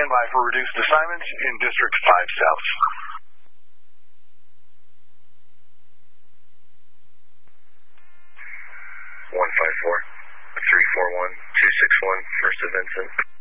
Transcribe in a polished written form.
standby for reduced assignments in District 5 South. 154-341-261, First of Vincent.